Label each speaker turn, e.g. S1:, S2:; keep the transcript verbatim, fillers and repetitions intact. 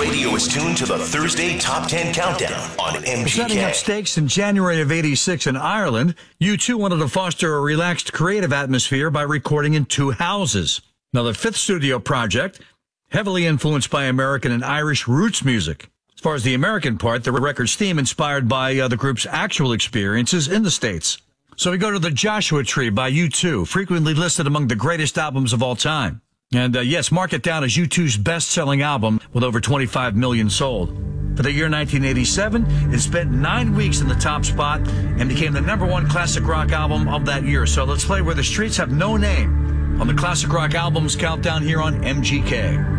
S1: radio is tuned to the Thursday Top ten Countdown on M G K.
S2: Setting up stakes in January of eighty-six in Ireland, U two wanted to foster a relaxed, creative atmosphere by recording in two houses. Now, the fifth studio project, heavily influenced by American and Irish roots music. As far as the American part, the record's theme inspired by uh, the group's actual experiences in the States. So we go to the Joshua Tree by U two, frequently listed among the greatest albums of all time. And uh, yes, mark it down as U two's best-selling album with over twenty-five million sold. For the year nineteen eighty-seven, it spent nine weeks in the top spot and became the number one classic rock album of that year. So let's play Where the Streets Have No Name on the Classic Rock Albums Countdown here on M G K.